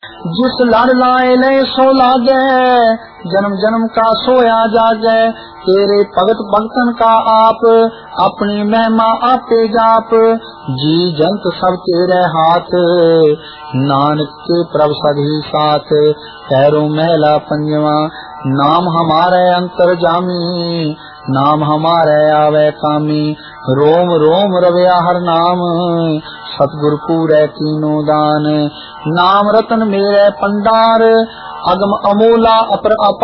जिस लड़ लाए ले सो लागे, जन्म जन्म का सोया जागे। तेरे भगत भगतन का आप, अपनी महिमा आपे जाप। जी जंत सब तेरे हाथ, नानक के प्रभ सभी साथ। पैरों महला पंजवा, नाम हमारे अंतर जामी। नाम हमारे आवे कामी, रोम रोम रव्या हर नाम। सतगुरु पूरे तीनों दान, नाम रतन मेरे पंडार। अगम अमोला अपर